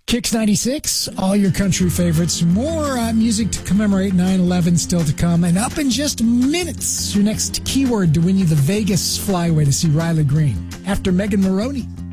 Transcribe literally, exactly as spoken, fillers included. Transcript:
Kicks ninety-six, all your country favorites. More uh, music to commemorate nine eleven still to come. And up in just minutes, your next keyword to win you the Vegas flyway to see Riley Green after Megan Maroney.